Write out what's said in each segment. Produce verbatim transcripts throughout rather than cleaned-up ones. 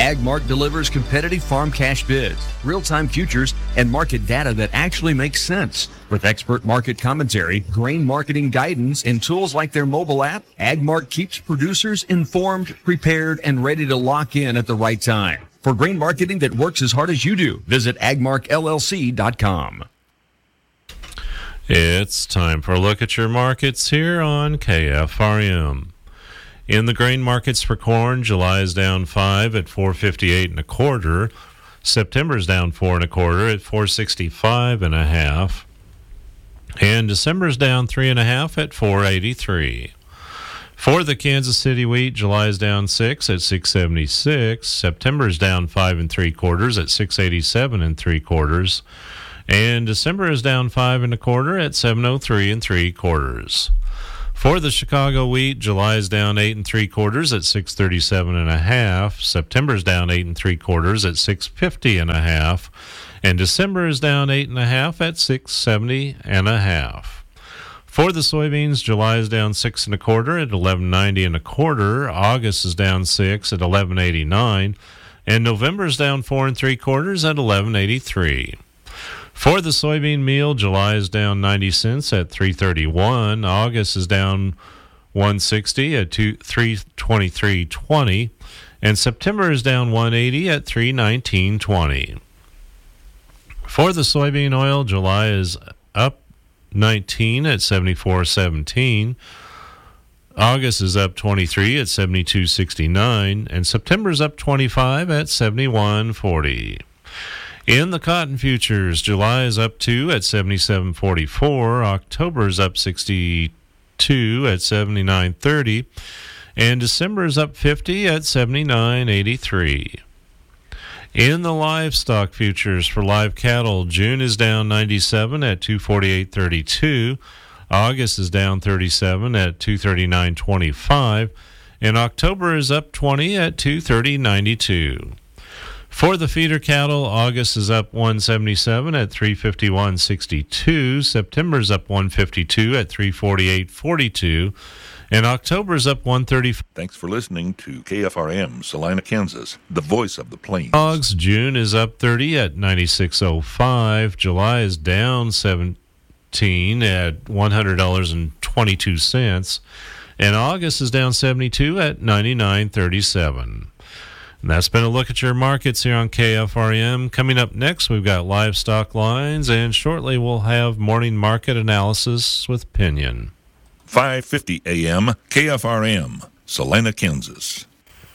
AgMark delivers competitive farm cash bids, real-time futures, and market data that actually makes sense. With expert market commentary, grain marketing guidance, and tools like their mobile app, AgMark keeps producers informed, prepared, and ready to lock in at the right time. For grain marketing that works as hard as you do, visit agmark L L C dot com. It's time for a look at your markets here on K F R M. In the grain markets for corn, July is down five at four fifty-eight and a quarter. September is down four and a quarter at four sixty-five and a half. And December is down three and a half at four eighty-three. For the Kansas City wheat, July is down six at six seventy-six. September is down five and three quarters at six eighty-seven and three quarters. And December is down five and a quarter at seven oh three and three quarters. For the Chicago wheat, July is down eight and three quarters at six thirty-seven and a half. September is down eight and three quarters at six fifty and a half, and December is down eight and a half at six seventy and a half. For the soybeans, July is down six and a quarter at eleven ninety and a quarter. August is down six at eleven eighty-nine, and November is down four and three quarters at eleven eighty-three. For the soybean meal, July is down ninety cents at three thirty-one. August is down one sixty at three twenty-three twenty, and September is down one eighty at three nineteen twenty. For the soybean oil, July is up nineteen at seventy-four seventeen. August is up twenty-three at seventy-two sixty-nine, and September is up twenty-five at seventy-one forty. In the cotton futures, July is up two at seventy-seven forty-four. October is up sixty-two at seventy-nine thirty, and December is up fifty at seventy-nine eighty-three. In the livestock futures for live cattle, June is down ninety-seven at two forty-eight thirty-two. August is down thirty-seven at two thirty-nine twenty-five, and October is up twenty at two thirty ninety-two. For the feeder cattle, August is up one seventy-seven at three fifty-one sixty-two. September is up one fifty-two at three forty-eight forty-two. And October is up one thirty. Thanks for listening to K F R M, Salina, Kansas, the voice of the plains. Hogs, June is up thirty at ninety-six oh five. July is down seventeen at one hundred dollars and twenty-two cents. And August is down seventy-two at ninety-nine thirty-seven. And that's been a look at your markets here on K F R M. Coming up next, we've got livestock lines, and shortly we'll have morning market analysis with Pinion. five fifty A M, K F R M, Salina, Kansas.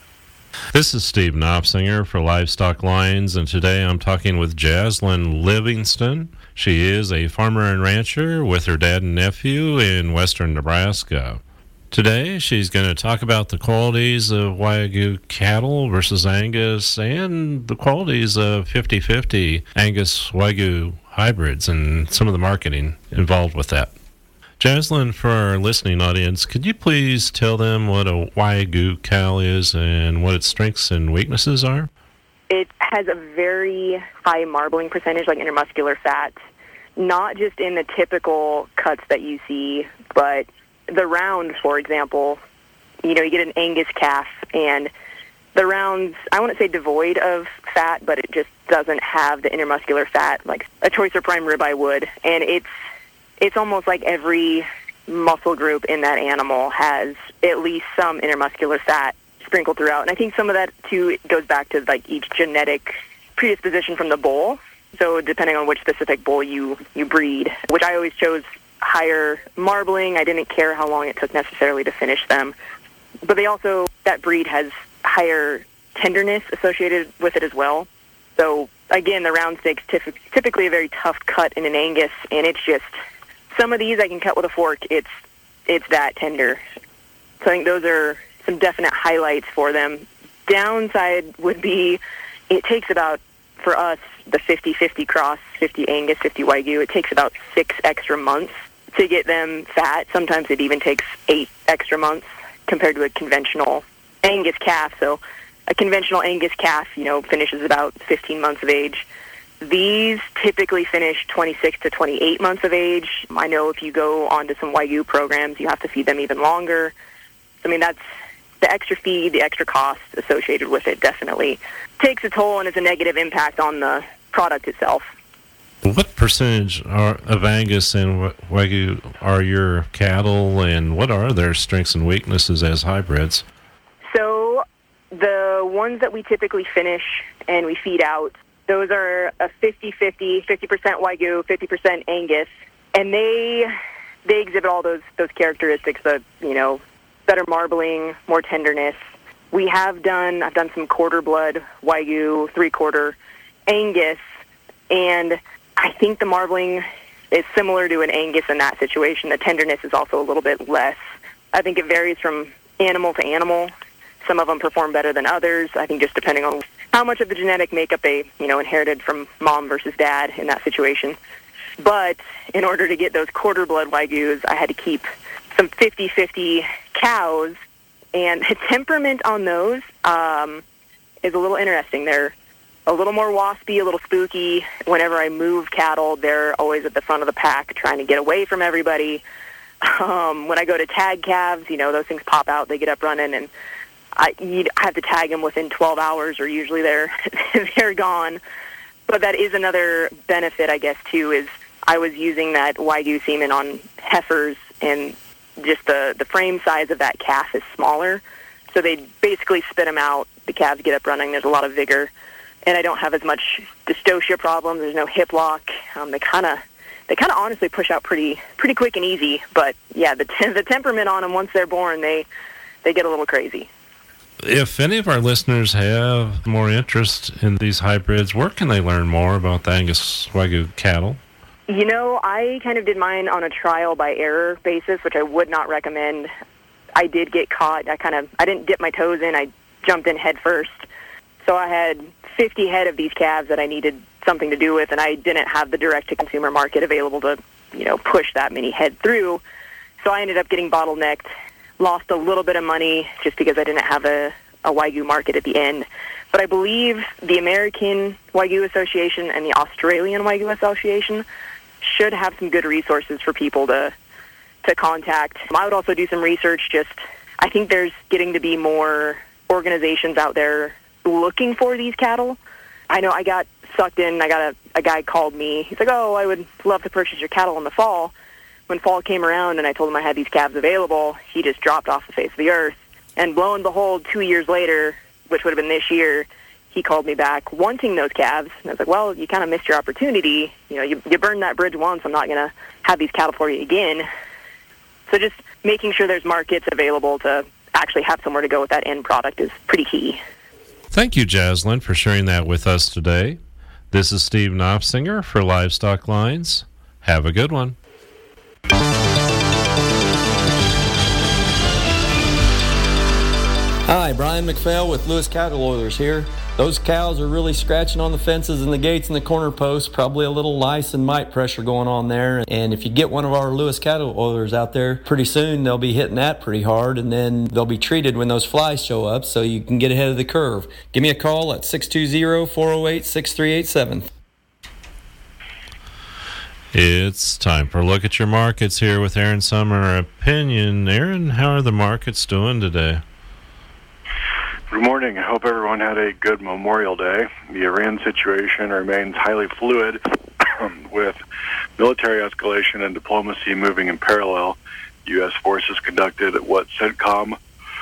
This is Steve Knopsinger for Livestock Lines, and today I'm talking with Jaslyn Livingston. She is a farmer and rancher with her dad and nephew in western Nebraska. Today, she's going to talk about the qualities of Wagyu cattle versus Angus and the qualities of fifty-fifty Angus Wagyu hybrids and some of the marketing involved with that. Jaslyn, for our listening audience, could you please tell them what a Wagyu cow is and what its strengths and weaknesses are? It has a very high marbling percentage, like intermuscular fat, not just in the typical cuts that you see, but the round, for example, you know, you get an Angus calf, and the rounds, I wouldn't say devoid of fat, but it just doesn't have the intermuscular fat like a choicer prime ribeye would. And it's it's almost like every muscle group in that animal has at least some intermuscular fat sprinkled throughout. And I think some of that, too, goes back to like each genetic predisposition from the bull. So depending on which specific bull you, you breed, which I always chose higher marbling. I didn't care how long it took necessarily to finish them. But they also, that breed has higher tenderness associated with it as well. So, again, the round steak's tif- typically a very tough cut in an Angus, and it's just, some of these I can cut with a fork. It's it's that tender. So I think those are some definite highlights for them. Downside would be it takes about, for us, the fifty-fifty cross, fifty Angus, fifty Wagyu, it takes about six extra months to get them fat. Sometimes it even takes eight extra months compared to a conventional Angus calf. So a conventional Angus calf, you know, finishes about fifteen months of age. These typically finish twenty-six to twenty-eight months of age. I know if you go onto some Wagyu programs, you have to feed them even longer. I mean, that's the extra feed, the extra cost associated with it definitely takes a toll and is a negative impact on the product itself. What percentage are, of Angus and Wagyu are your cattle, and what are their strengths and weaknesses as hybrids? So the ones that we typically finish and we feed out, those are a fifty-fifty, fifty percent Wagyu, fifty percent Angus, and they they exhibit all those those characteristics of, you know, better marbling, more tenderness. We have done, I've done some quarter blood Wagyu, three-quarter Angus, and I think the marbling is similar to an Angus in that situation. The tenderness is also a little bit less. I think it varies from animal to animal. Some of them perform better than others. I think just depending on how much of the genetic makeup they, you know, inherited from mom versus dad in that situation. But in order to get those quarter blood Wagyus, I had to keep some fifty-fifty cows, and the temperament on those um, is a little interesting. They're a little more waspy, a little spooky. Whenever I move cattle, they're always at the front of the pack trying to get away from everybody. Um, when I go to tag calves, you know, those things pop out, they get up running, and I, you have to tag them within twelve hours or usually they're, they're gone. But that is another benefit, I guess, too, is I was using that Wagyu semen on heifers, and just the, the frame size of that calf is smaller. So they basically spit them out. The calves get up running. There's a lot of vigor. And I don't have as much dystocia problems. There's no hip lock. Um, they kind of, they kind of honestly push out pretty, pretty quick and easy. But yeah, the te- the temperament on them once they're born, they, they get a little crazy. If any of our listeners have more interest in these hybrids, where can they learn more about the Angus Wagyu cattle? You know, I kind of did mine on a trial by error basis, which I would not recommend. I did get caught. I kind of, I didn't dip my toes in. I jumped in head first. So I had fifty head of these calves that I needed something to do with, and I didn't have the direct-to-consumer market available to, you know, push that many head through. So I ended up getting bottlenecked, lost a little bit of money just because I didn't have a, a Wagyu market at the end. But I believe the American Wagyu Association and the Australian Wagyu Association should have some good resources for people to to contact. I would also do some research. Just, I think there's getting to be more organizations out there looking for these cattle. I know I got sucked in. I got a, a guy called me. He's like, oh, I would love to purchase your cattle in the fall. When fall came around and I told him I had these calves available, he just dropped off the face of the earth. And lo and behold, two years later, which would have been this year, he called me back wanting those calves. And I was like, well, you kind of missed your opportunity. You know, you, you burned that bridge once. I'm not going to have these cattle for you again. So just making sure there's markets available to actually have somewhere to go with that end product is pretty key. Thank you, Jaslyn, for sharing that with us today. This is Steve Knopfsinger for Livestock Lines. Have a good one. Hi, Brian McPhail with Lewis Cattle Oilers here. Those cows are really scratching on the fences and the gates and the corner posts, probably a little lice and mite pressure going on there. And if you get one of our Lewis Cattle Oilers out there, pretty soon they'll be hitting that pretty hard, and then they'll be treated when those flies show up so you can get ahead of the curve. Give me a call at six two zero, four oh eight, six three eight seven. It's time for a look at your markets here with Aaron Summer Opinion. Aaron, how are the markets doing today? Good morning. I hope everyone had a good Memorial Day. The Iran situation remains highly fluid with military escalation and diplomacy moving in parallel. U S forces conducted what CENTCOM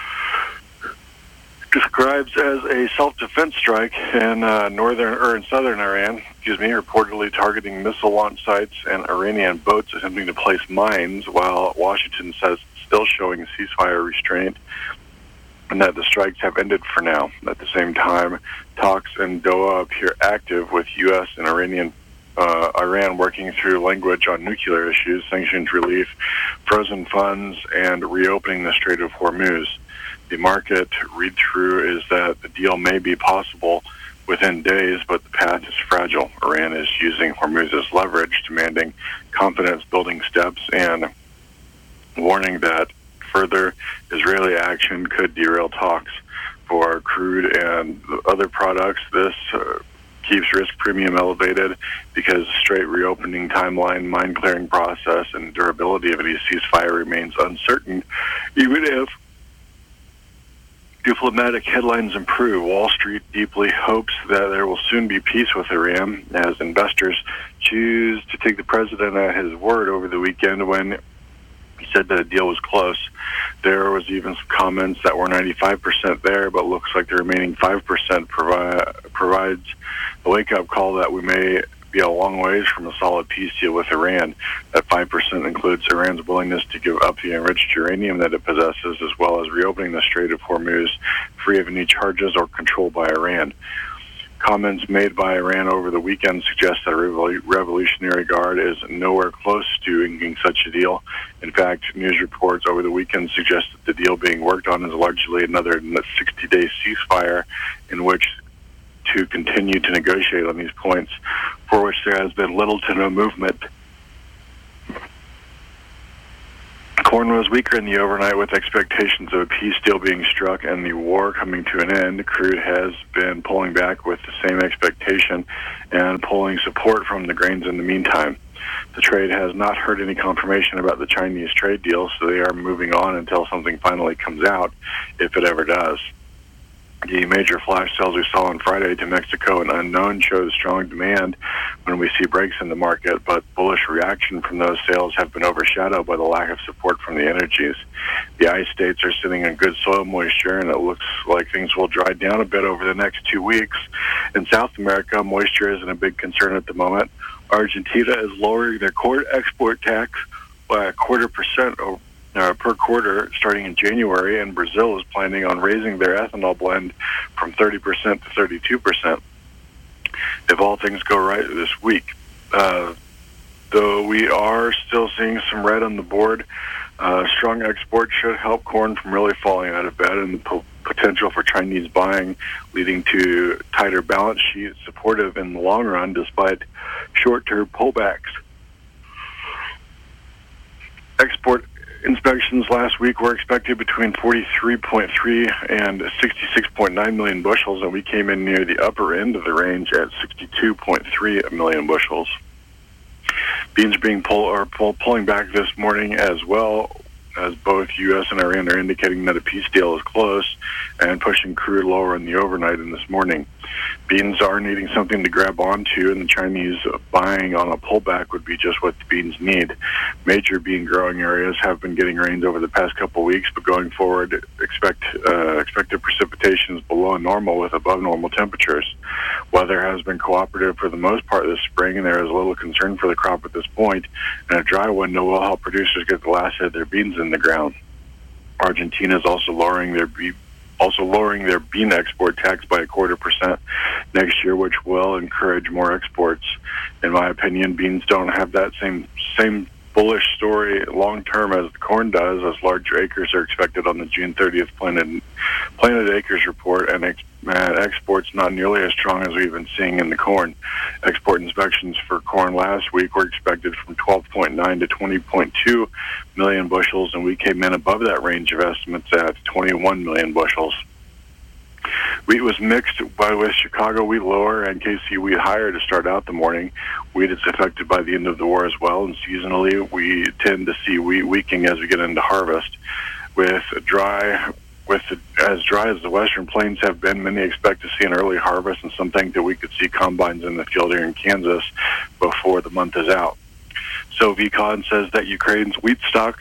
describes as a self-defense strike in uh, northern or in southern Iran, excuse me, reportedly targeting missile launch sites and Iranian boats attempting to place mines, while Washington says it's still showing ceasefire restraint and that the strikes have ended for now. At the same time, talks in Doha appear active, with U S and Iranian uh, Iran working through language on nuclear issues, sanctions relief, frozen funds, and reopening the Strait of Hormuz. The market read-through is that the deal may be possible within days, but the path is fragile. Iran is using Hormuz as leverage, demanding confidence-building steps and warning that further Israeli action could derail talks. For crude and other products, this uh, keeps risk premium elevated because the Strait reopening timeline, mine clearing process, and durability of any ceasefire remains uncertain, even if Diplomatic headlines improve. Wall Street deeply hopes that there will soon be peace with Iran as investors choose to take the president at his word over the weekend when he said that a deal was close. There was even some comments that were ninety-five percent there, but looks like the remaining five percent provi- provides a wake-up call that we may be a long ways from a solid peace deal with Iran. That five percent includes Iran's willingness to give up the enriched uranium that it possesses, as well as reopening the Strait of Hormuz free of any charges or controlled by Iran. Comments made by Iran over the weekend suggest that a Revol- Revolutionary Guard is nowhere close to inking such a deal. In fact, news reports over the weekend suggest that the deal being worked on is largely another sixty-day ceasefire in which to continue to negotiate on these points, for which there has been little to no movement. Corn was weaker in the overnight with expectations of a peace deal being struck and the war coming to an end. Crude has been pulling back with the same expectation and pulling support from the grains in the meantime. The trade has not heard any confirmation about the Chinese trade deal, so they are moving on until something finally comes out, if it ever does. The major flash sales we saw on Friday to Mexico and unknown showed strong demand when we see breaks in the market, but bullish reaction from those sales have been overshadowed by the lack of support from the energies. The ice states are sitting in good soil moisture, and it looks like things will dry down a bit over the next two weeks. In South America, moisture isn't a big concern at the moment. Argentina is lowering their corn export tax by a quarter percent over Uh, per quarter starting in January, and Brazil is planning on raising their ethanol blend from thirty percent to thirty-two percent if all things go right this week. Uh, though we are still seeing some red on the board, uh, strong export should help corn from really falling out of bed, and the po- potential for Chinese buying leading to tighter balance sheets supportive in the long run despite short-term pullbacks. Export inspections last week were expected between forty-three point three and sixty-six point nine million bushels, and we came in near the upper end of the range at sixty-two point three million bushels. Beans are being pull, or pull, pulling back this morning as well, as both U S and Iran are indicating that a peace deal is close and pushing crude lower in the overnight and this morning. Beans are needing something to grab onto, and the Chinese buying on a pullback would be just what the beans need. Major bean growing areas have been getting rains over the past couple weeks, but going forward, expect uh, expected precipitation is below normal with above normal temperatures. Weather has been cooperative for the most part this spring, and there is little concern for the crop at this point, and a dry window will help producers get the last of their beans in the ground. Argentina is also lowering their beef also lowering their bean export tax by a quarter percent next year, which will encourage more exports. In my opinion, beans don't have that same same bullish story long term as the corn does, as larger acres are expected on the June thirtieth planted planted acres report, and ex- and exports not nearly as strong as we've been seeing in the corn. Export inspections for corn last week were expected from twelve point nine to twenty point two million bushels, and we came in above that range of estimates at twenty-one million bushels. Wheat was mixed by with Chicago wheat lower and K C wheat higher to start out the morning. Wheat is affected by the end of the war as well, and seasonally we tend to see wheat weakening as we get into harvest. With dry, with the, as dry as the Western Plains have been, many expect to see an early harvest, and some think that we could see combines in the field here in Kansas before the month is out. So V C O N says that Ukraine's wheat stocks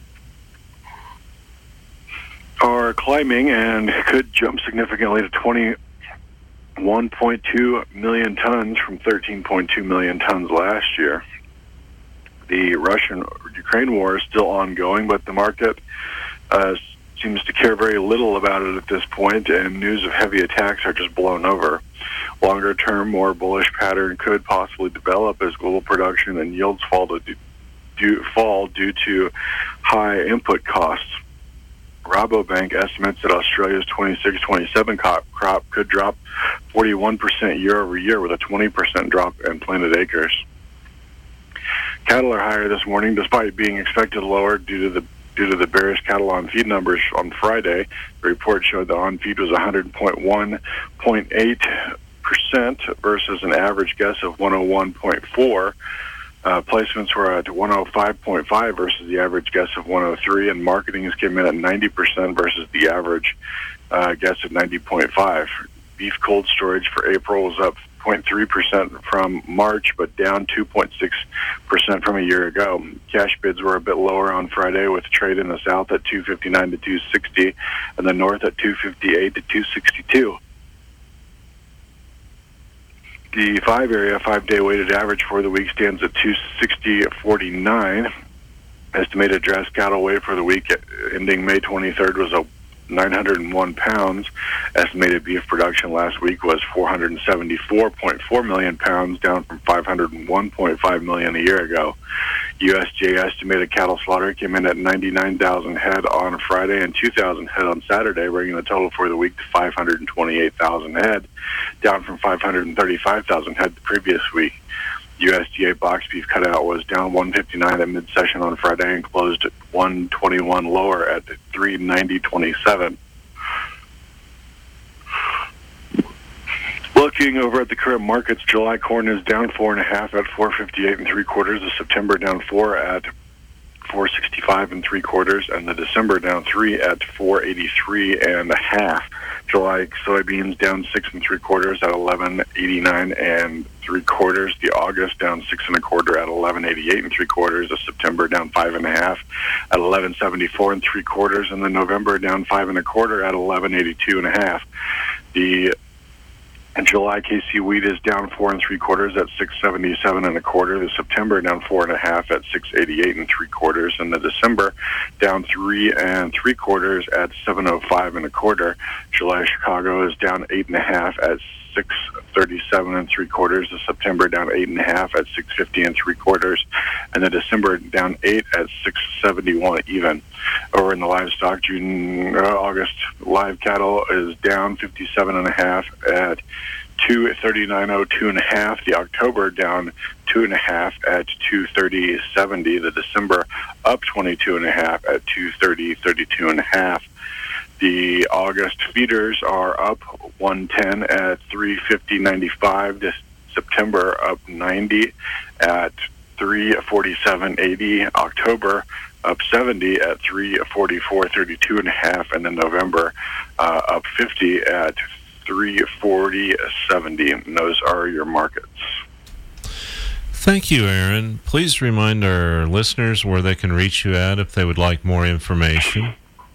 are climbing and could jump significantly to twenty-one point two million tons from thirteen point two million tons last year. The Russian-Ukraine war is still ongoing, but the market uh, seems to care very little about it at this point, and news of heavy attacks are just blown over. Longer-term, more bullish pattern could possibly develop as global production and yields fall, to do, do, fall due to high input costs. Rabobank estimates that Australia's twenty-six twenty-seven crop, crop could drop forty-one percent year over year, with a twenty percent drop in planted acres. Cattle are higher this morning, despite being expected lower due to the due to the bearish cattle on feed numbers on Friday. The report showed the on feed was one hundred one point eight percent versus an average guess of one hundred one point four. Uh, placements were at one hundred five point five versus the average guess of one hundred three, and marketings came in at ninety percent versus the average uh, guess at ninety point five. Beef cold storage for April was up zero point three percent from March, but down two point six percent from a year ago. Cash bids were a bit lower on Friday, with trade in the south at two fifty-nine to two sixty and the north at two fifty-eight to two sixty-two. The five area five-day weighted average for the week stands at two sixty forty-nine. Estimated dress cattle weight for the week ending May twenty-third was a nine hundred one pounds. Estimated beef production last week was four hundred seventy-four point four million pounds, down from five hundred one point five million a year ago. U S D A estimated cattle slaughter came in at ninety-nine thousand head on Friday and two thousand head on Saturday, bringing the total for the week to five hundred twenty-eight thousand head, down from five hundred thirty-five thousand head the previous week. U S D A box beef cutout was down one fifty-nine at mid-session on Friday and closed at one twenty-one lower at three ninety twenty-seven. Looking over at the current markets, July corn is down four and a half at four fifty-eight and three quarters. The September down four at four sixty-five and three quarters, and the December down three at four eighty-three and a half. July soybeans down six and three quarters at eleven eighty-nine and three quarters. The August down six and a quarter at eleven eighty-eight and three quarters. The September down five and a half at eleven seventy-four and three quarters, and the November down five and a quarter at eleven eighty-two and a half. The And July K C wheat is down four and three quarters at six seventy-seven and a quarter. The September down four and a half at six eighty-eight and three quarters, and the December down three and three quarters at seven oh five and a quarter. July Chicago is down eight and a half at six thirty-seven and three quarters. The September down eight and a half at six fifty and three quarters, and the December down eight at six seventy-one even. Over in the livestock, June, uh, August live cattle is down fifty-seven and a half at two thirty-nine oh two and a half. The October down two and a half at two thirty seventy. The December up twenty-two and a half at two thirty thirty-two and a half. The August feeders are up one ten at three fifty ninety-five. This September up ninety at three forty-seven eighty. October up seventy at three forty-four thirty-two and a half, and then November uh, up fifty at three forty seventy. And those are your markets. Thank you, Aaron. Please remind our listeners where they can reach you at if they would like more information.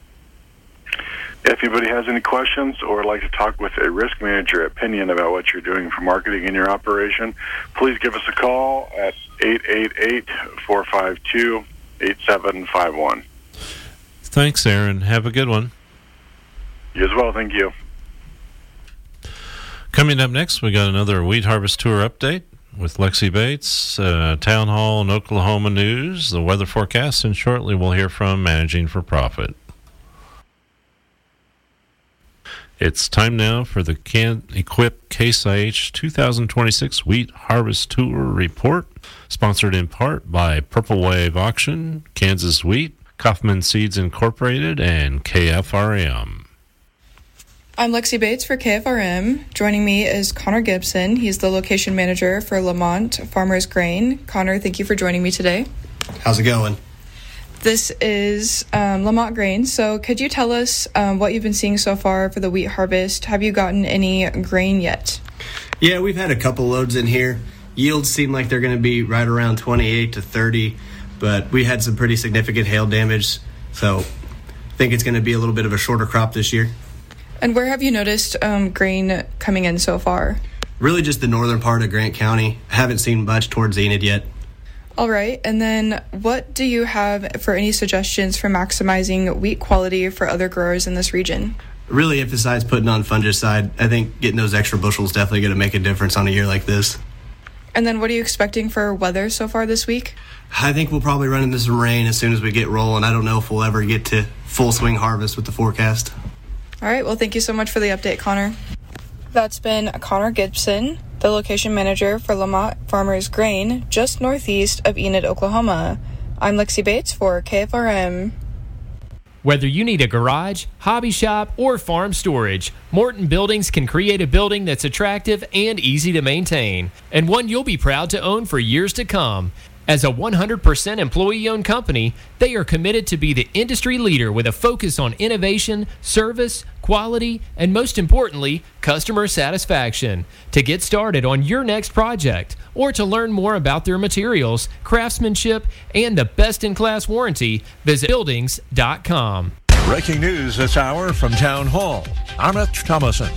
If anybody has any questions or would like to talk with a risk manager opinion about what you're doing for marketing in your operation, please give us a call at eight eight eight, four five two, eight seven five one. Thanks, Aaron. Have a good one. You as well. Thank you. Coming up next, we got another wheat harvest tour update with Lexi Bates, uh, Town Hall and Oklahoma News, the weather forecast, and shortly we'll hear from Managing for Profit. It's time now for the Can Equip Case I H two thousand twenty-six Wheat Harvest Tour Report, sponsored in part by Purple Wave Auction, Kansas Wheat, Kaufman Seeds Incorporated, and K F R M. I'm Lexi Bates for K F R M. Joining me is Connor Gibson. He's the location manager for Lamont Farmers Grain. Connor, thank you for joining me today. How's it going? This is um, Lamont Grain. So could you tell us um, what you've been seeing so far for the wheat harvest? Have you gotten any grain yet? Yeah, we've had a couple loads in here. Yields seem like they're going to be right around twenty-eight to thirty, but we had some pretty significant hail damage, so I think it's going to be a little bit of a shorter crop this year. And where have you noticed um, grain coming in so far? Really just the northern part of Grant County. I haven't seen much towards Enid yet. All right, and then what do you have for any suggestions for maximizing wheat quality for other growers in this region? Really emphasize putting on fungicide. I think getting those extra bushels definitely going to make a difference on a year like this. And then what are you expecting for weather so far this week? I think we'll probably run into some rain as soon as we get rolling. I don't know if we'll ever get to full swing harvest with the forecast. All right, well, thank you so much for the update, Connor. That's been Connor Gibson, the location manager for Lamont Farmers Grain, just northeast of Enid, Oklahoma. I'm Lexi Bates for K F R M. Whether you need a garage, hobby shop, or farm storage, Morton Buildings can create a building that's attractive and easy to maintain, and one you'll be proud to own for years to come. As a one hundred percent employee-owned company, they are committed to be the industry leader with a focus on innovation, service, quality, and most importantly, customer satisfaction. To get started on your next project or to learn more about their materials, craftsmanship, and the best-in-class warranty, visit buildings dot com. Breaking news this hour from Town Hall. I'm Rich Thomason.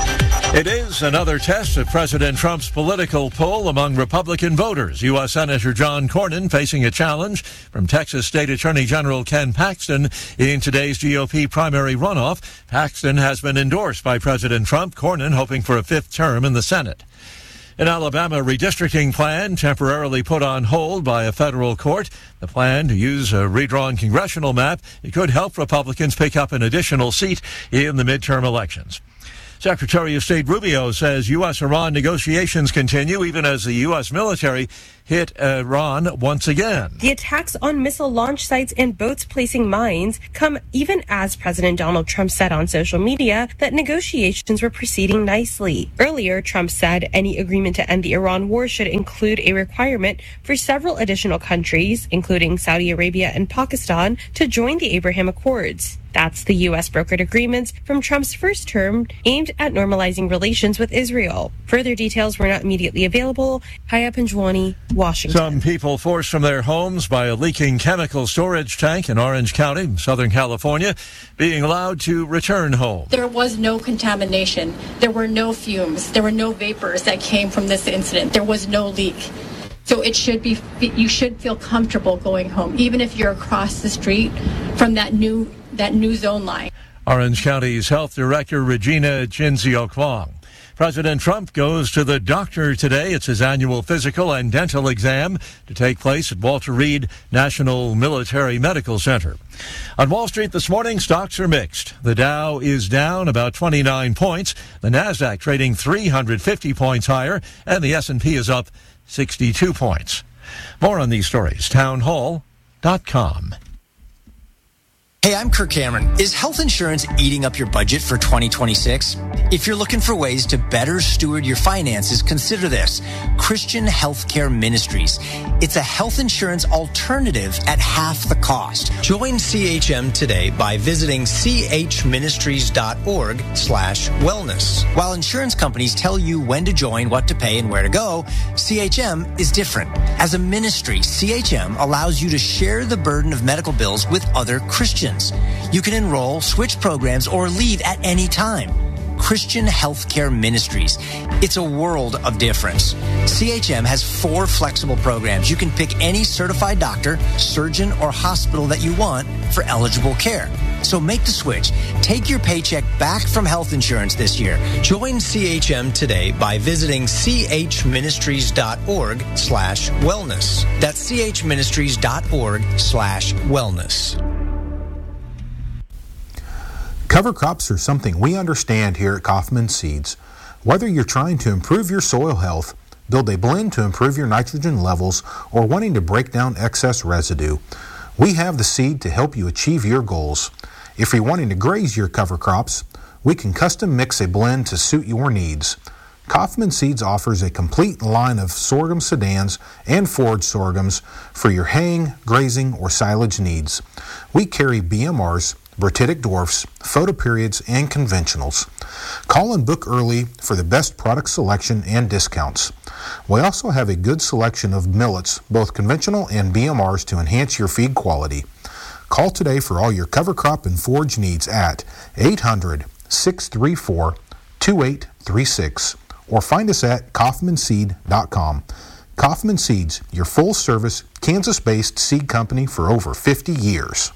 It is another test of President Trump's political pull among Republican voters. U S Senator John Cornyn facing a challenge from Texas State Attorney General Ken Paxton in today's G O P primary runoff. Paxton has been endorsed by President Trump. Cornyn hoping for a fifth term in the Senate. An Alabama redistricting plan temporarily put on hold by a federal court. The plan to use a redrawn congressional map, it could help Republicans pick up an additional seat in the midterm elections. Secretary of State Rubio says U S Iran negotiations continue even as the U S military hit Iran once again. The attacks on missile launch sites and boats placing mines come even as President Donald Trump said on social media that negotiations were proceeding nicely. Earlier, Trump said any agreement to end the Iran war should include a requirement for several additional countries, including Saudi Arabia and Pakistan, to join the Abraham Accords. That's the U S brokered agreements from Trump's first term aimed at normalizing relations with Israel. Further details were not immediately available. Haya Panjwani, Washington. Some people forced from their homes by a leaking chemical storage tank in Orange County, Southern California, being allowed to return home. There was no contamination. There were no fumes. There were no vapors that came from this incident. There was no leak. So it should be, you should feel comfortable going home, even if you're across the street from that new that new zone line. Orange County's Health Director Regina Chinzio Kwong. President Trump goes to the doctor today. It's his annual physical and dental exam to take place at Walter Reed National Military Medical Center. On Wall Street this morning, stocks are mixed. The Dow is down about twenty-nine points. The Nasdaq trading three hundred fifty points higher, and the S and P is up sixty-two points. More on these stories, town hall dot com. Hey, I'm Kirk Cameron. Is health insurance eating up your budget for twenty twenty-six? If you're looking for ways to better steward your finances, consider this. Christian Healthcare Ministries. It's a health insurance alternative at half the cost. Join C H M today by visiting chministries.org slash wellness. While insurance companies tell you when to join, what to pay, and where to go, C H M is different. As a ministry, C H M allows you to share the burden of medical bills with other Christians. You can enroll, switch programs, or leave at any time. Christian Healthcare Ministries. It's a world of difference. C H M has four flexible programs. You can pick any certified doctor, surgeon, or hospital that you want for eligible care. So make the switch. Take your paycheck back from health insurance this year. Join C H M today by visiting chministries.org slash wellness. That's chministries.org slash wellness. Cover crops are something we understand here at Kaufman Seeds. Whether you're trying to improve your soil health, build a blend to improve your nitrogen levels, or wanting to break down excess residue, we have the seed to help you achieve your goals. If you're wanting to graze your cover crops, we can custom mix a blend to suit your needs. Kaufman Seeds offers a complete line of sorghum sedans and forage sorghums for your haying, grazing, or silage needs. We carry B M Rs, Bertitic dwarfs, photoperiods, and conventionals. Call and book early for the best product selection and discounts. We also have a good selection of millets, both conventional and B M Rs, to enhance your feed quality. Call today for all your cover crop and forage needs at eight hundred, six three four, two eight three six or find us at kaufman seed dot com. Kaufman Seeds, your full-service, Kansas-based seed company for over fifty years.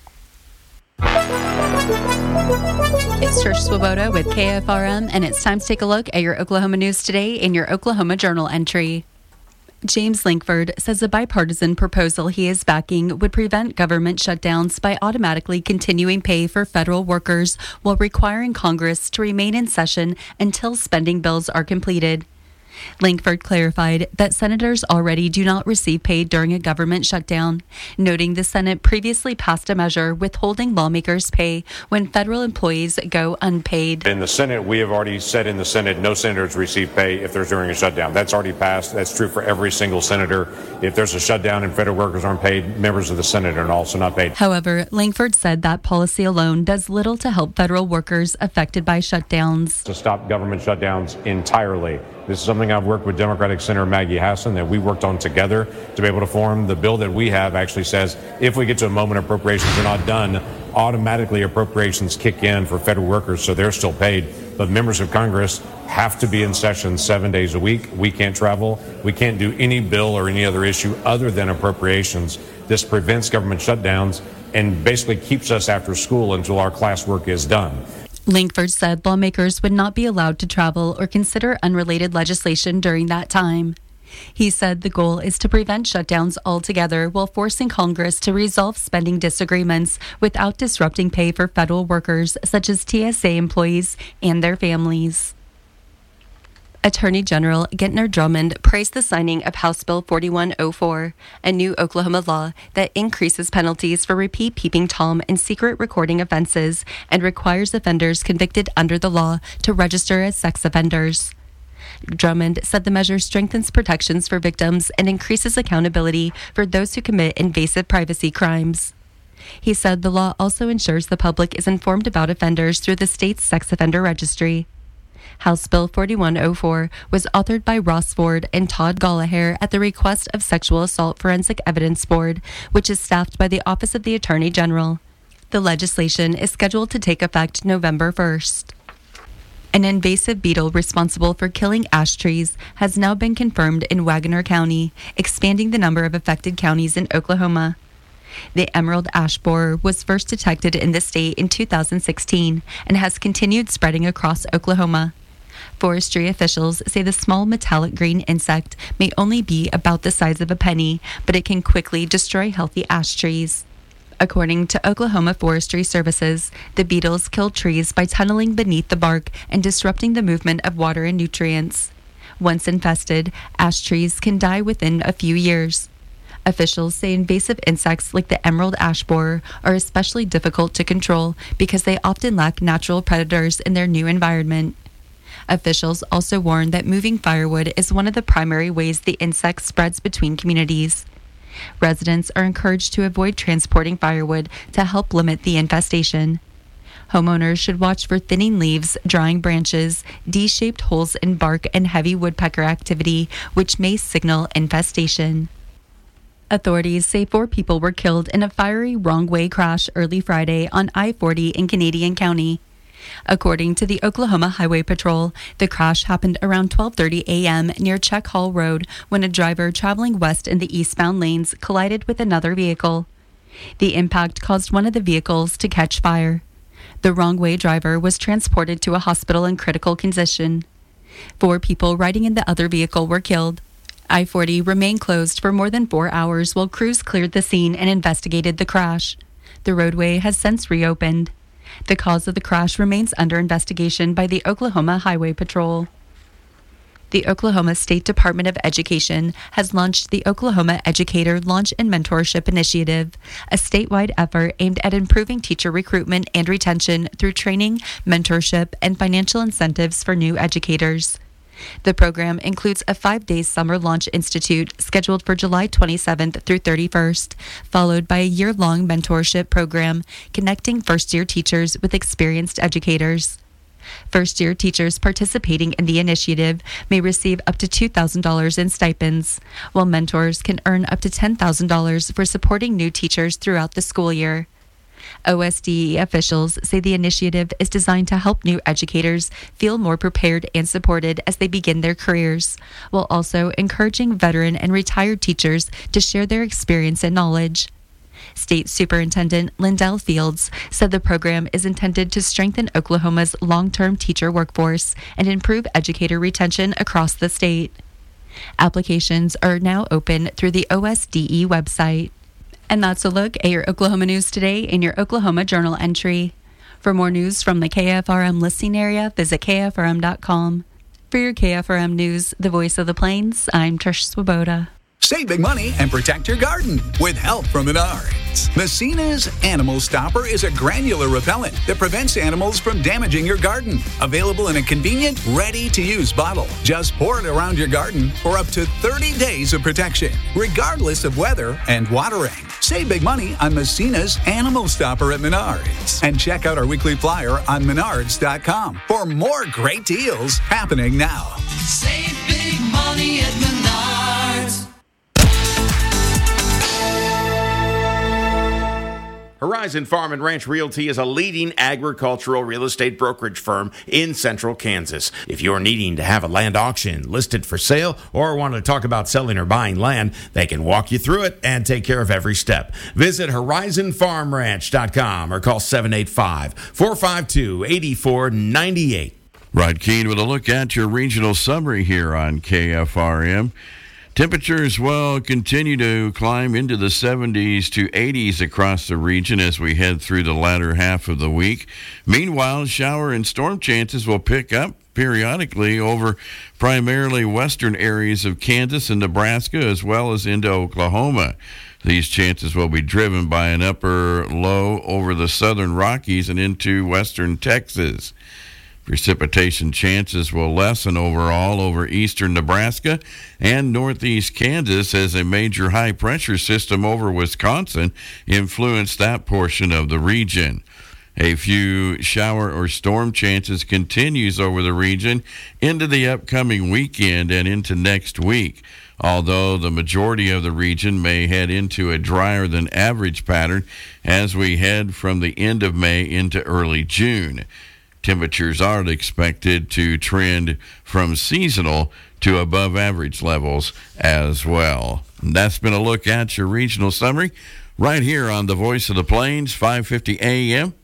It's Trish Swoboda with K F R M, and it's time to take a look at your Oklahoma news today in your Oklahoma Journal entry. James Lankford says a bipartisan proposal he is backing would prevent government shutdowns by automatically continuing pay for federal workers while requiring Congress to remain in session until spending bills are completed. Lankford clarified that senators already do not receive pay during a government shutdown, noting the Senate previously passed a measure withholding lawmakers' pay when federal employees go unpaid. In the Senate, we have already said in the Senate no senators receive pay if there's during a shutdown. That's already passed. That's true for every single senator. If there's a shutdown and federal workers aren't paid, members of the Senate are also not paid. However, Lankford said that policy alone does little to help federal workers affected by shutdowns. To stop government shutdowns entirely. This is something I've worked with Democratic Senator Maggie Hassan that we worked on together to be able to form. The bill that we have actually says if we get to a moment appropriations are not done, automatically appropriations kick in for federal workers, so they're still paid. But members of Congress have to be in session seven days a week. We can't travel. We can't do any bill or any other issue other than appropriations. This prevents government shutdowns and basically keeps us after school until our classwork is done. Lankford said lawmakers would not be allowed to travel or consider unrelated legislation during that time. He said the goal is to prevent shutdowns altogether while forcing Congress to resolve spending disagreements without disrupting pay for federal workers such as T S A employees and their families. Attorney General Gentner Drummond praised the signing of House Bill forty-one oh four, a new Oklahoma law that increases penalties for repeat peeping Tom and secret recording offenses and requires offenders convicted under the law to register as sex offenders. Drummond said the measure strengthens protections for victims and increases accountability for those who commit invasive privacy crimes. He said the law also ensures the public is informed about offenders through the state's sex offender registry. House Bill forty-one oh four was authored by Ross Ford and Todd Gallagher at the request of Sexual Assault Forensic Evidence Board, which is staffed by the Office of the Attorney General. The legislation is scheduled to take effect November first. An invasive beetle responsible for killing ash trees has now been confirmed in Wagoner County, expanding the number of affected counties in Oklahoma. The emerald ash borer was first detected in the state in two thousand sixteen and has continued spreading across Oklahoma. Forestry officials say the small metallic green insect may only be about the size of a penny, but it can quickly destroy healthy ash trees. According to Oklahoma Forestry Services, the beetles kill trees by tunneling beneath the bark and disrupting the movement of water and nutrients. Once infested, ash trees can die within a few years. Officials say invasive insects like the emerald ash borer are especially difficult to control because they often lack natural predators in their new environment. Officials also warn that moving firewood is one of the primary ways the insect spreads between communities. Residents are encouraged to avoid transporting firewood to help limit the infestation. Homeowners should watch for thinning leaves, drying branches, D-shaped holes in bark, and heavy woodpecker activity, which may signal infestation. Authorities say four people were killed in a fiery wrong-way crash early Friday on I forty in Canadian County. According to the Oklahoma Highway Patrol, the crash happened around twelve thirty a.m. near Check Hall Road when a driver traveling west in the eastbound lanes collided with another vehicle. The impact caused one of the vehicles to catch fire. The wrong-way driver was transported to a hospital in critical condition. Four people riding in the other vehicle were killed. I forty remained closed for more than four hours while crews cleared the scene and investigated the crash. The roadway has since reopened. The cause of the crash remains under investigation by the Oklahoma Highway Patrol. The Oklahoma State Department of Education has launched the Oklahoma Educator Launch and Mentorship Initiative, a statewide effort aimed at improving teacher recruitment and retention through training, mentorship, and financial incentives for new educators. The program includes a five-day summer launch institute scheduled for July twenty-seventh through thirty-first, followed by a year-long mentorship program connecting first-year teachers with experienced educators. First-year teachers participating in the initiative may receive up to two thousand dollars in stipends, while mentors can earn up to ten thousand dollars for supporting new teachers throughout the school year. O S D E officials say the initiative is designed to help new educators feel more prepared and supported as they begin their careers, while also encouraging veteran and retired teachers to share their experience and knowledge. State Superintendent Lindell Fields said the program is intended to strengthen Oklahoma's long-term teacher workforce and improve educator retention across the state. Applications are now open through the O S D E website. And that's a look at your Oklahoma news today in your Oklahoma Journal entry. For more news from the K F R M listening area, visit K F R M dot com. For your K F R M News, the voice of the Plains, I'm Trish Swoboda. Save big money and protect your garden with help from Menards. Messina's Animal Stopper is a granular repellent that prevents animals from damaging your garden. Available in a convenient, ready-to-use bottle. Just pour it around your garden for up to thirty days of protection, regardless of weather and watering. Save big money on Messina's Animal Stopper at Menards. And check out our weekly flyer on menards dot com for more great deals happening now. Save big money at Menards. Horizon Farm and Ranch Realty is a leading agricultural real estate brokerage firm in central Kansas. If you're needing to have a land auction listed for sale or want to talk about selling or buying land, they can walk you through it and take care of every step. Visit horizon farm ranch dot com or call seven eight five, four five two, eight four nine eight. Rod Keene with a look at your regional summary here on K F R M. Temperatures will continue to climb into the seventies to eighties across the region as we head through the latter half of the week. Meanwhile, shower and storm chances will pick up periodically over primarily western areas of Kansas and Nebraska, as well as into Oklahoma. These chances will be driven by an upper low over the southern Rockies and into western Texas. Precipitation chances will lessen overall over eastern Nebraska and northeast Kansas as a major high-pressure system over Wisconsin influenced that portion of the region. A few shower or storm chances continues over the region into the upcoming weekend and into next week, although the majority of the region may head into a drier than average pattern as we head from the end of May into early June. Temperatures are expected to trend from seasonal to above average levels as well. And that's been a look at your regional summary right here on the Voice of the Plains, five fifty A M,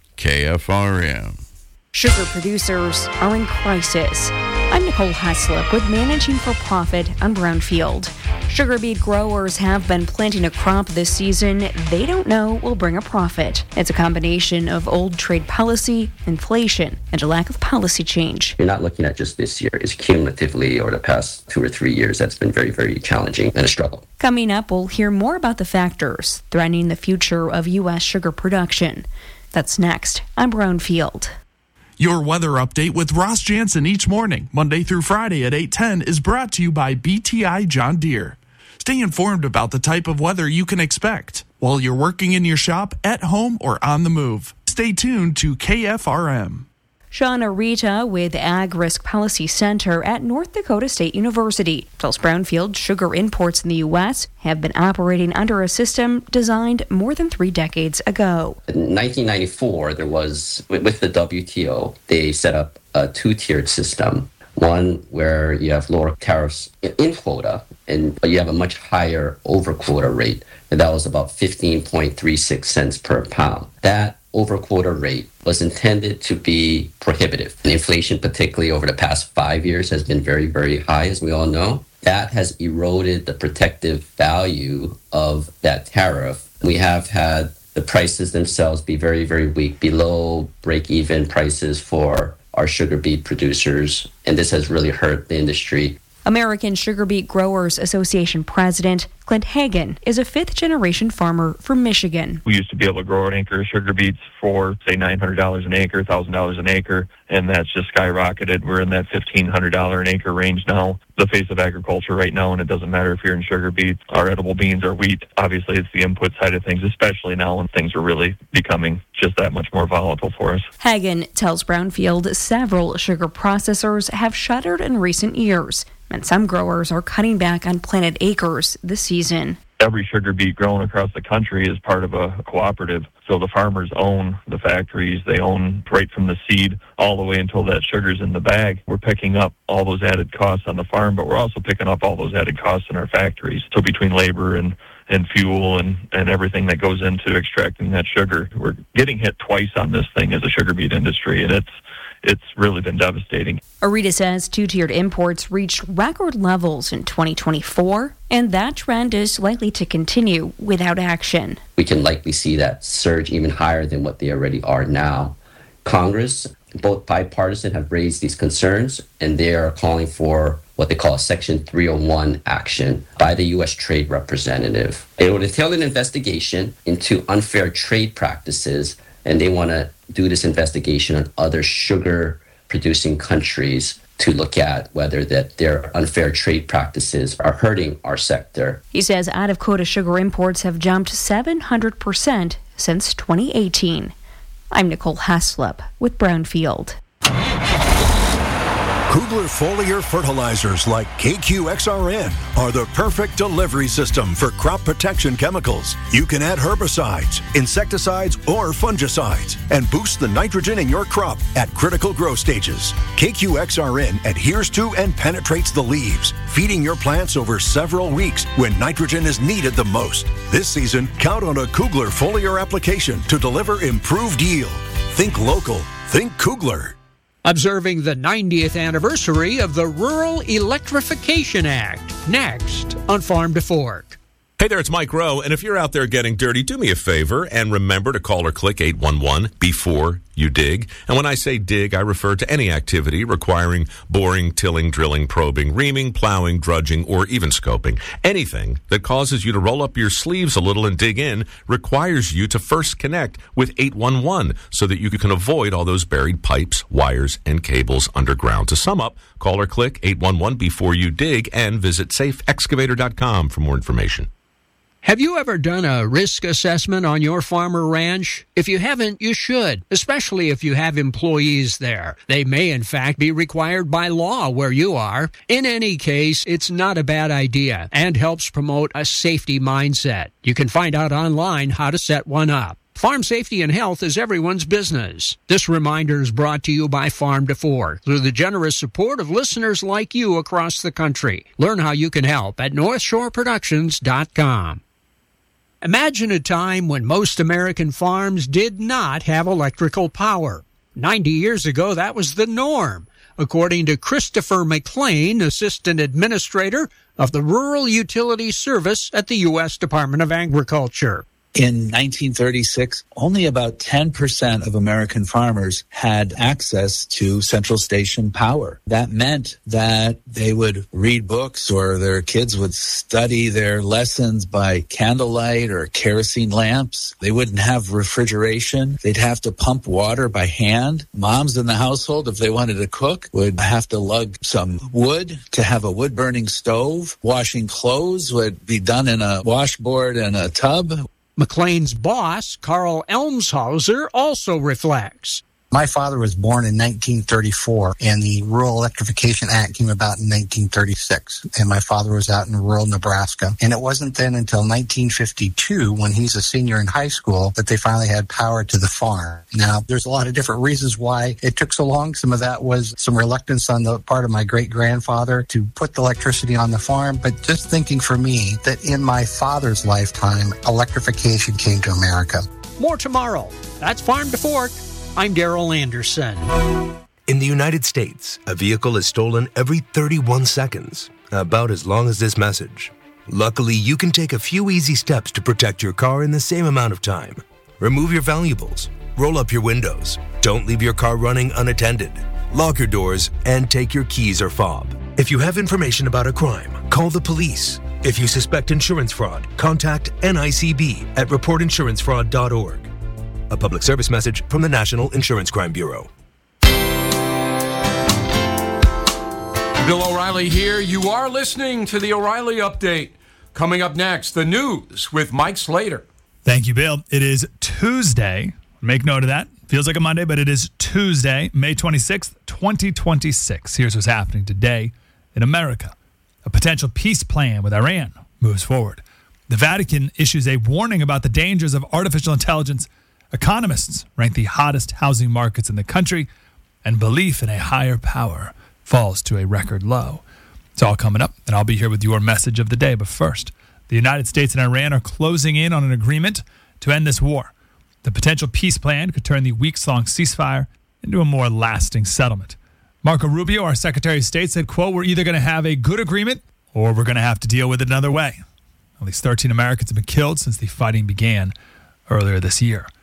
K F R M. Sugar producers are in crisis. I'm Nicole Heslop with Managing for Profit on Brownfield. Sugar beet growers have been planting a crop this season they don't know will bring a profit. It's a combination of old trade policy, inflation, and a lack of policy change. You're not looking at just this year. It's cumulatively over the past two or three years that's been very, very challenging and a struggle. Coming up, we'll hear more about the factors threatening the future of U S sugar production. That's next. I'm Brownfield. Your weather update with Ross Jansen each morning, Monday through Friday at eight ten, is brought to you by B T I John Deere. Stay informed about the type of weather you can expect while you're working in your shop, at home, or on the move. Stay tuned to K F R M. Sean Arita with Ag Risk Policy Center at North Dakota State University tells Brownfield sugar imports in the U S have been operating under a system designed more than three decades ago. In nineteen ninety-four, there was, with the W T O, they set up a two-tiered system. One where you have lower tariffs in quota, and you have a much higher over quota rate, and that was about fifteen point three six cents per pound. That over quota rate was intended to be prohibitive. And inflation, particularly over the past five years, has been very, very high, as we all know. That has eroded the protective value of that tariff. We have had the prices themselves be very, very weak, below break-even prices for our sugar beet producers, and this has really hurt the industry. American Sugar Beet Growers Association President Clint Hagan is a fifth-generation farmer from Michigan. We used to be able to grow an acre of sugar beets for, say, nine hundred dollars an acre, one thousand dollars an acre, and that's just skyrocketed. We're in that fifteen hundred dollars an acre range now. The face of agriculture right now, and it doesn't matter if you're in sugar beets or edible beans or wheat. Obviously, it's the input side of things, especially now when things are really becoming just that much more volatile for us. Hagan tells Brownfield several sugar processors have shuttered in recent years, and some growers are cutting back on planted acres this season. Every sugar beet grown across the country is part of a cooperative. So the farmers own the factories. They own right from the seed all the way until that sugar's in the bag. We're picking up all those added costs on the farm, but we're also picking up all those added costs in our factories. So between labor and, and fuel and, and everything that goes into extracting that sugar, we're getting hit twice on this thing as a sugar beet industry, and it's It's really been devastating. Arita says two-tiered imports reached record levels in twenty twenty-four, and that trend is likely to continue without action. We can likely see that surge even higher than what they already are now. Congress both bipartisan have raised these concerns, and they are calling for what they call a Section three oh one action by the U S Trade Representative. It will entail an investigation into unfair trade practices, and they want to do this investigation on other sugar-producing countries to look at whether that their unfair trade practices are hurting our sector. He says out-of-quota sugar imports have jumped seven hundred percent since twenty eighteen. I'm Nicole Haslip with Brownfield. Kugler foliar fertilizers like K Q X R N are the perfect delivery system for crop protection chemicals. You can add herbicides, insecticides, or fungicides and boost the nitrogen in your crop at critical growth stages. K Q X R N adheres to and penetrates the leaves, feeding your plants over several weeks when nitrogen is needed the most. This season, count on a Kugler foliar application to deliver improved yield. Think local. Think Kugler. Observing the ninetieth anniversary of the Rural Electrification Act. Next on Farm to Fork. Hey there, it's Mike Rowe, and if you're out there getting dirty, do me a favor and remember to call or click eight one one before you dig. And when I say dig, I refer to any activity requiring boring, tilling, drilling, probing, reaming, plowing, drudging, or even scoping. Anything that causes you to roll up your sleeves a little and dig in requires you to first connect with eight one one so that you can avoid all those buried pipes, wires, and cables underground. To sum up, call or click eight one one before you dig and visit safe excavator dot com for more information. Have you ever done a risk assessment on your farm or ranch? If you haven't, you should, especially if you have employees there. They may, in fact, be required by law where you are. In any case, it's not a bad idea and helps promote a safety mindset. You can find out online how to set one up. Farm safety and health is everyone's business. This reminder is brought to you by Farm to Fork through the generous support of listeners like you across the country. Learn how you can help at north shore productions dot com. Imagine a time when most American farms did not have electrical power. Ninety years ago, that was the norm, according to Christopher McLean, Assistant Administrator of the Rural Utilities Service at the U S Department of Agriculture. In nineteen thirty-six, only about ten percent of American farmers had access to central station power. That meant that they would read books or their kids would study their lessons by candlelight or kerosene lamps. They wouldn't have refrigeration. They'd have to pump water by hand. Moms in the household, if they wanted to cook, would have to lug some wood to have a wood-burning stove. Washing clothes would be done in a washboard and a tub. McLean's boss, Carl Elmshauser, also reflects. My father was born in nineteen thirty-four, and the Rural Electrification Act came about in nineteen thirty-six, and my father was out in rural Nebraska. And it wasn't then until nineteen fifty-two, when he's a senior in high school, that they finally had power to the farm. Now, there's a lot of different reasons why it took so long. Some of that was some reluctance on the part of my great-grandfather to put the electricity on the farm, but just thinking for me that in my father's lifetime, electrification came to America. More tomorrow. That's Farm to Fork. I'm Daryl Anderson. In the United States, a vehicle is stolen every thirty-one seconds, about as long as this message. Luckily, you can take a few easy steps to protect your car in the same amount of time. Remove your valuables, roll up your windows, don't leave your car running unattended, lock your doors, and take your keys or fob. If you have information about a crime, call the police. If you suspect insurance fraud, contact N I C B at report insurance fraud dot org. A public service message from the National Insurance Crime Bureau. Bill O'Reilly here. You are listening to the O'Reilly Update. Coming up next, the news with Mike Slater. Thank you, Bill. It is Tuesday. Make note of that. Feels like a Monday, but it is Tuesday, May twenty-sixth, twenty twenty-six. Here's what's happening today in America. A potential peace plan with Iran moves forward. The Vatican issues a warning about the dangers of artificial intelligence. Economists rank the hottest housing markets in the country, and belief in a higher power falls to a record low. It's all coming up, and I'll be here with your message of the day. But first, the United States and Iran are closing in on an agreement to end this war. The potential peace plan could turn the weeks-long ceasefire into a more lasting settlement. Marco Rubio, our Secretary of State, said, quote, "We're either going to have a good agreement or we're going to have to deal with it another way." At least thirteen Americans have been killed since the fighting began earlier this year.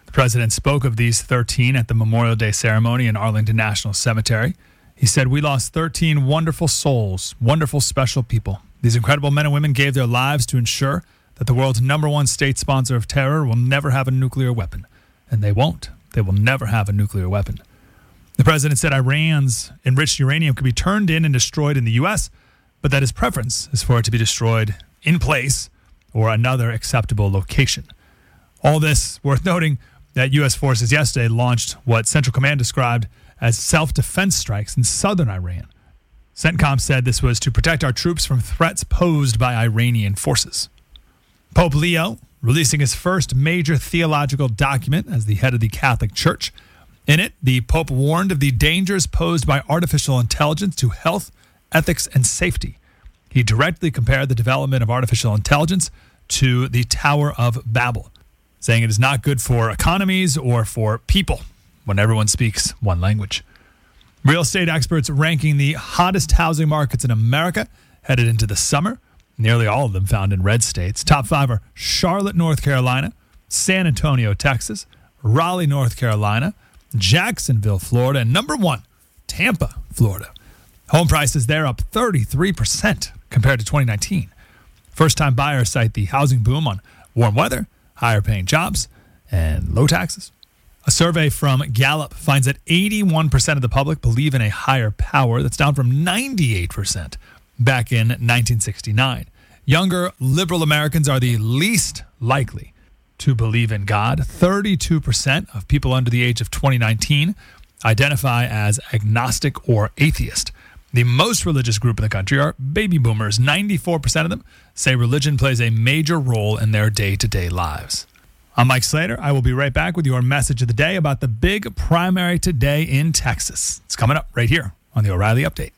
The president spoke of these thirteen at the Memorial Day ceremony in Arlington National Cemetery. He said, "We lost thirteen wonderful souls, wonderful special people. These incredible men and women gave their lives to ensure that the world's number one state sponsor of terror will never have a nuclear weapon. And they won't. They will never have a nuclear weapon." The president said Iran's enriched uranium could be turned in and destroyed in the U S, but that his preference is for it to be destroyed in place or another acceptable location. All this worth noting that U S forces yesterday launched what Central Command described as self-defense strikes in southern Iran. CENTCOM said this was to protect our troops from threats posed by Iranian forces. Pope Leo releasing his first major theological document as the head of the Catholic Church. In it, the Pope warned of the dangers posed by artificial intelligence to health, ethics, and safety. He directly compared the development of artificial intelligence to the Tower of Babel, saying it is not good for economies or for people when everyone speaks one language. Real estate experts ranking the hottest housing markets in America headed into the summer, nearly all of them found in red states. Top five are Charlotte, North Carolina, San Antonio, Texas, Raleigh, North Carolina, Jacksonville, Florida, and number one, Tampa, Florida. Home prices there up thirty-three percent compared to twenty nineteen. First-time buyers cite the housing boom on warm weather, higher-paying jobs, and low taxes. A survey from Gallup finds that eighty-one percent of the public believe in a higher power. That's down from ninety-eight percent back in nineteen sixty-nine. Younger liberal Americans are the least likely to believe in God. thirty-two percent of people under the age of twenty nineteen identify as agnostic or atheist. The most religious group in the country are baby boomers. ninety-four percent of them say religion plays a major role in their day-to-day lives. I'm Mike Slater. I will be right back with your message of the day about the big primary today in Texas. It's coming up right here on the O'Reilly Update.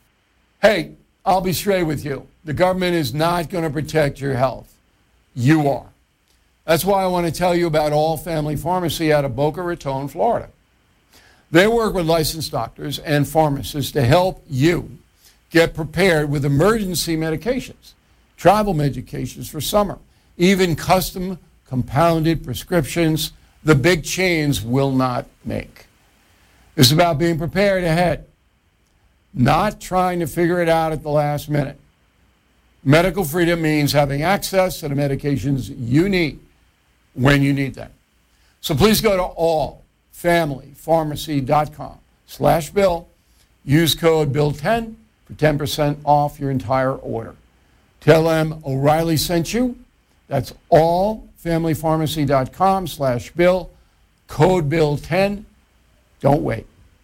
Hey, I'll be straight with you. The government is not going to protect your health. You are. That's why I want to tell you about All Family Pharmacy out of Boca Raton, Florida. They work with licensed doctors and pharmacists to help you get prepared with emergency medications, travel medications for summer, even custom compounded prescriptions the big chains will not make. It's about being prepared ahead, not trying to figure it out at the last minute. Medical freedom means having access to the medications you need when you need them. So please go to all family pharmacy dot com slash bill. Use code bill ten for ten percent off your entire order. Tell them O'Reilly sent you. That's all family pharmacy dot com slash bill. Code bill ten. Don't wait.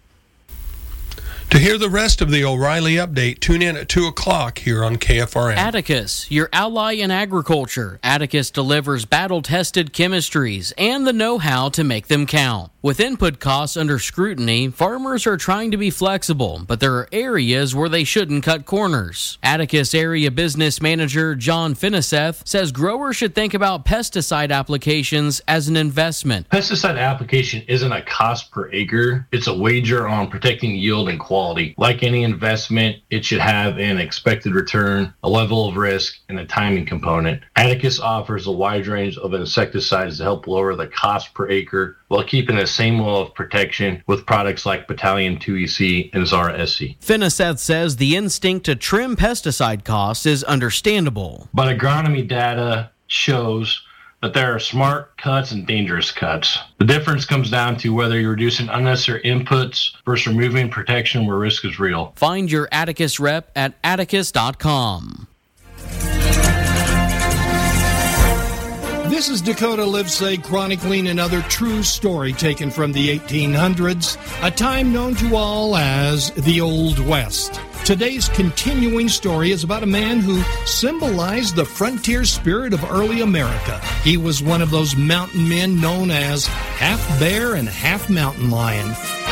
To hear the rest of the O'Reilly Update, tune in at two o'clock here on K F R M. Atticus, your ally in agriculture. Atticus delivers battle-tested chemistries and the know-how to make them count. With input costs under scrutiny, farmers are trying to be flexible, but there are areas where they shouldn't cut corners. Atticus Area Business Manager John Finiseth says growers should think about pesticide applications as an investment. Pesticide application isn't a cost per acre. It's a wager on protecting yield and quality. Like any investment, it should have an expected return, a level of risk, and a timing component. Atticus offers a wide range of insecticides to help lower the cost per acre while keeping the same level of protection with products like Battalion two E C and Zara S C. Finiseth says the instinct to trim pesticide costs is understandable. But agronomy data shows that there are smart cuts and dangerous cuts. The difference comes down to whether you're reducing unnecessary inputs versus removing protection where risk is real. Find your Atticus rep at atticus dot com. This is Dakota Livesay chronicling another true story taken from the eighteen hundreds, a time known to all as the Old West. Today's continuing story is about a man who symbolized the frontier spirit of early America. He was one of those mountain men known as half bear and half mountain lion.